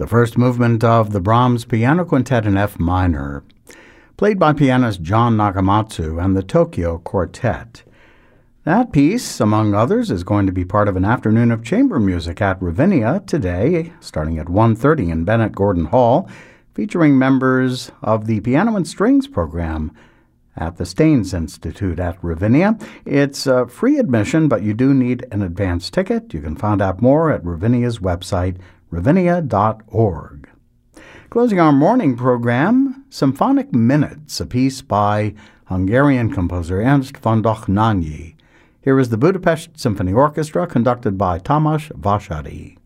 the first movement of the Brahms Piano Quintet in F minor, played by pianist John Nakamatsu and the Tokyo Quartet. That piece, among others, is going to be part of an afternoon of chamber music at Ravinia today, starting at 1:30 in Bennett Gordon Hall, featuring members of the Piano and Strings program at the Staines Institute at Ravinia. It's free admission, but you do need an advance ticket. You can find out more at Ravinia's website, ravinia.org. Closing our morning program, Symphonic Minutes, a piece by Hungarian composer Ernst von Dohnányi. Here is the Budapest Symphony Orchestra, conducted by Tamás Vasari.